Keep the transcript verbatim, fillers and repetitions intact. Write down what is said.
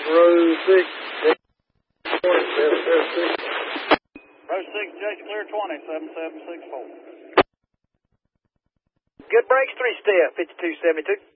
row six, twenty, seven seven six. Row six, Jason clear twenty, seven seven six four. Good brakes, three step, fifty-two seventy-two.